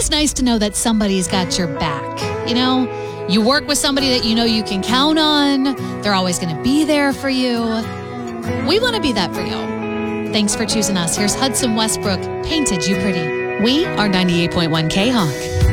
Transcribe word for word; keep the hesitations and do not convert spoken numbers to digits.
it's nice to know that somebody's got your back. You know, you work with somebody that you know you can count on. They're always going to be there for you. We want to be that for you. Thanks for choosing us. Here's Hudson Westbrook, Painted You Pretty. We are ninety-eight point one K-Hawk.